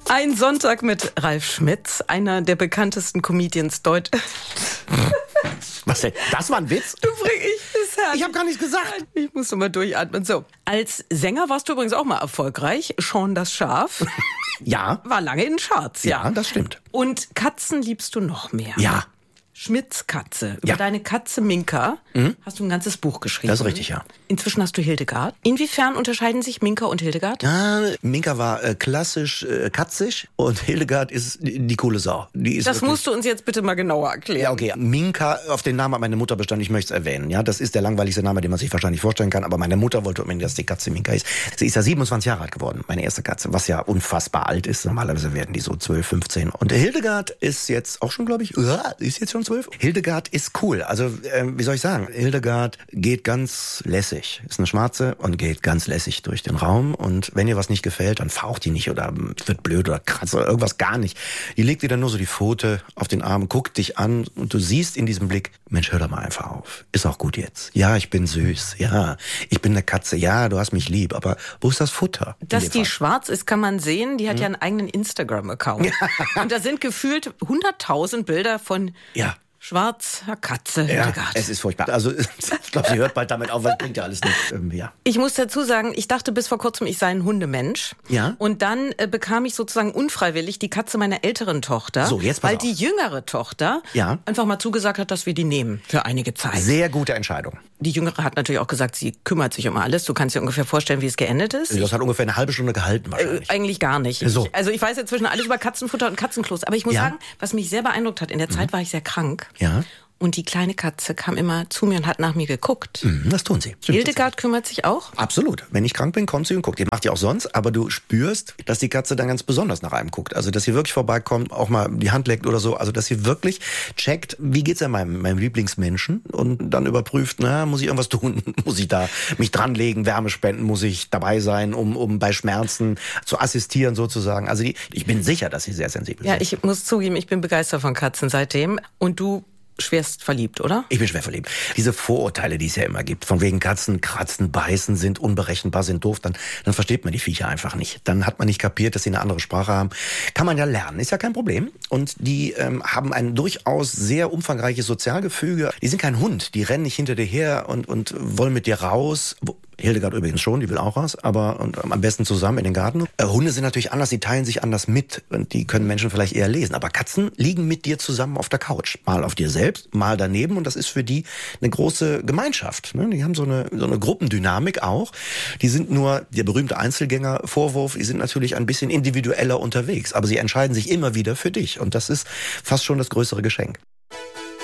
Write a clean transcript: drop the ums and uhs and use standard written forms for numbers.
Ein Sonntag mit Ralf Schmitz, einer der bekanntesten Comedians Deutschlands. Was denn? Das war ein Witz? Ich habe gar nichts gesagt. Ich musste mal durchatmen. So, als Sänger warst du übrigens auch mal erfolgreich. Sean das Schaf Ja. war lange in den Charts. Ja, das stimmt. Und Katzen liebst du noch mehr. Ja. Schmitz Katze. Über Ja. deine Katze Minka hast du ein ganzes Buch geschrieben. Das ist richtig, ja. Inzwischen hast du Hildegard. Inwiefern unterscheiden sich Minka und Hildegard? Ja, Minka war klassisch katzig und Hildegard ist die coole Sau. Die ist Das wirklich- musst du uns jetzt bitte mal genauer erklären. Ja, okay. Minka, auf den Namen hat meine Mutter bestanden, ich möchte es erwähnen. Ja, das ist der langweiligste Name, den man sich wahrscheinlich vorstellen kann, aber meine Mutter wollte unbedingt, dass die Katze Minka ist. Sie ist ja 27 Jahre alt geworden, meine erste Katze, was ja unfassbar alt ist. Normalerweise werden die so 12, 15. Und Hildegard ist jetzt auch schon, glaube ich, ist jetzt schon 12. Hildegard ist cool. Also, wie soll ich sagen? Hildegard geht ganz lässig. Ist eine Schwarze und geht ganz lässig durch den Raum. Und wenn ihr was nicht gefällt, dann faucht die nicht oder wird blöd oder kratzt oder irgendwas gar nicht. Die legt dir dann nur so die Pfote auf den Arm, guckt dich an und du siehst in diesem Blick, Mensch, hör doch mal einfach auf. Ist auch gut jetzt. Ja, ich bin süß. Ja, ich bin eine Katze. Ja, du hast mich lieb. Aber wo ist das Futter? Dass die schwarz ist, kann man sehen. Die hat ja einen eigenen Instagram-Account. Und da sind gefühlt 100.000 Bilder von Ja. schwarzer Katze. Ja, Hildegard. es ist furchtbar. Also, ich glaube, sie hört bald damit auf, weil es bringt ja alles nicht. Ja. Ich muss dazu sagen, ich dachte bis vor kurzem, ich sei ein Hundemensch. Ja. Und dann bekam ich sozusagen unfreiwillig die Katze meiner älteren Tochter. So, jetzt pass weil auf. die jüngere Tochter Ja. einfach mal zugesagt hat, dass wir die nehmen für einige Zeit. Sehr gute Entscheidung. Die Jüngere hat natürlich auch gesagt, sie kümmert sich um alles. Du kannst dir ungefähr vorstellen, wie es geendet ist. Das hat ungefähr eine halbe Stunde gehalten wahrscheinlich. Eigentlich gar nicht. So. Ich weiß inzwischen alles über Katzenfutter und Katzenklos. Aber ich muss Ja. sagen, was mich sehr beeindruckt hat, in der Zeit war ich sehr krank. Ja. Und die kleine Katze kam immer zu mir und hat nach mir geguckt. Das tun sie. Stimmt. Hildegard kümmert sich auch. Absolut. Wenn ich krank bin, kommt sie und guckt. Die macht ja auch sonst, aber du spürst, dass die Katze dann ganz besonders nach einem guckt. Also, dass sie wirklich vorbeikommt, auch mal die Hand leckt oder so. Also, dass sie wirklich checkt, wie geht's denn meinem Lieblingsmenschen und dann überprüft, muss ich irgendwas tun? Muss ich da mich dranlegen, Wärme spenden? Muss ich dabei sein, um bei Schmerzen zu assistieren sozusagen? Also, ich bin sicher, dass sie sehr sensibel Ja, sind. ich muss zugeben, ich bin begeistert von Katzen seitdem. Und du schwerst verliebt, oder? Ich bin schwer verliebt. Diese Vorurteile, die es ja immer gibt, von wegen Katzen kratzen, beißen, sind unberechenbar, sind doof, dann versteht man die Viecher einfach nicht. Dann hat man nicht kapiert, dass sie eine andere Sprache haben. Kann man ja lernen, ist ja kein Problem. Und die haben ein durchaus sehr umfangreiches Sozialgefüge. Die sind kein Hund, die rennen nicht hinter dir her und wollen mit dir raus. Hildegard übrigens schon, die will auch raus, aber am besten zusammen in den Garten. Hunde sind natürlich anders, die teilen sich anders mit und die können Menschen vielleicht eher lesen. Aber Katzen liegen mit dir zusammen auf der Couch. Mal auf dir selbst, mal daneben und das ist für die eine große Gemeinschaft. Ne? Die haben so eine Gruppendynamik auch. Die sind nur, der berühmte Einzelgänger-Vorwurf, die sind natürlich ein bisschen individueller unterwegs, aber sie entscheiden sich immer wieder für dich und das ist fast schon das größere Geschenk.